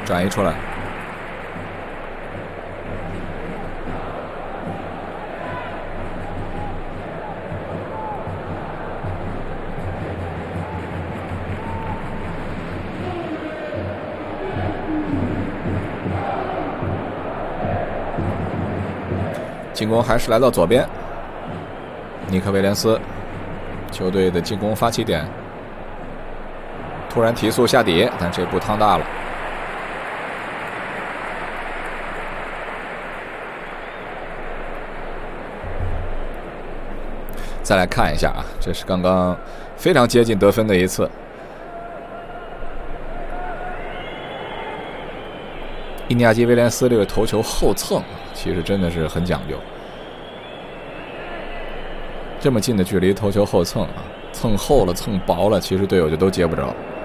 转移出来。进攻还是来到左边，尼克威廉斯，球队的进攻发起点，突然提速下底，但这步趟大了。再来看一下啊，这是刚刚非常接近得分的一次。伊尼亚基威廉斯这个头球后蹭，其实真的是很讲究。这么近的距离头球后蹭啊，蹭厚了蹭薄了，其实队友就都接不着。